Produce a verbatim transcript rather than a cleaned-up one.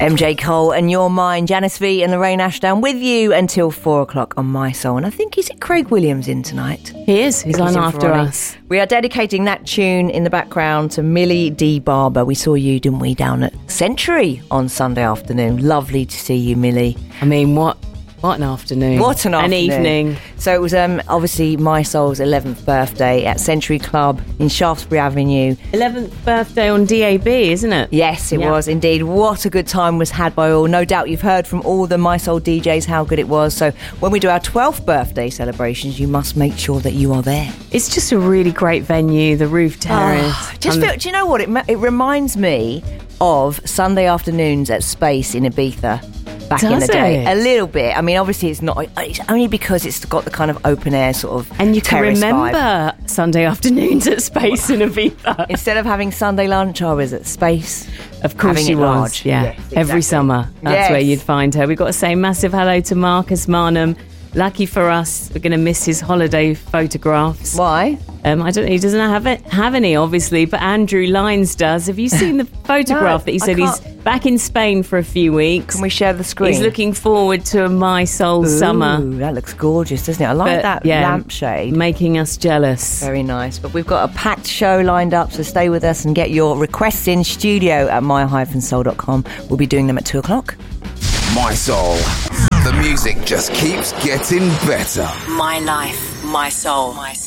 M J Cole and Your Mind, Janice V and Lorraine Ashdown with you until four o'clock on My Soul. And I think, is it Craig Williams in tonight? He is. He's on after us. We are dedicating that tune in the background to Millie D. Barber. We saw you, didn't we, down at Century on Sunday afternoon. Lovely to see you, Millie. I mean, what... What an afternoon. What an afternoon. An evening. So it was um, obviously My Soul's eleventh birthday at Century Club in Shaftesbury Avenue. eleventh birthday on D A B, isn't it? Yes, it yeah. was indeed. What a good time was had by all. No doubt you've heard from all the My Soul D Js how good it was. So when we do our twelfth birthday celebrations, you must make sure that you are there. It's just a really great venue, the roof terrace. Oh, just feel, do you know what? It, it reminds me of Sunday afternoons at Space in Ibiza. Back Does in the day, it? a little bit. I mean, obviously, it's not. It's only because it's got the kind of open air sort of. And you can remember vibe. Sunday afternoons at Space in Ibiza. Instead of having Sunday lunch, I was at Space. Of course, having she it was. Large. Yeah, yes, exactly. Every summer. That's yes. where you'd find her. We've got to say massive hello to Marcus Marnham. Lucky for us, we're going to miss his holiday photographs. Why? Um, I don't know. He doesn't have it, have any, obviously, but Andrew Lyons does. Have you seen the photograph no, that he said he's back in Spain for a few weeks? Can we share the screen? He's looking forward to a My Soul Ooh, summer. That looks gorgeous, doesn't it? I like But, that yeah, lampshade. Making us jealous. Very nice. But we've got a packed show lined up, so stay with us and get your requests in studio at my soul dot com. We'll be doing them at two o'clock. My Soul. The music just keeps getting better. My life, my soul. My soul.